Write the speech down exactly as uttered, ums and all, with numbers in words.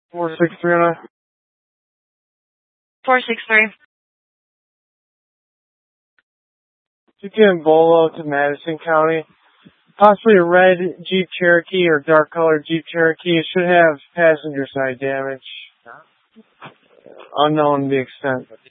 four six three oh nine. four six three. Two Bolo to Madison County. Possibly a red Jeep Cherokee or dark colored Jeep Cherokee. It should have passenger side damage. Unknown the extent.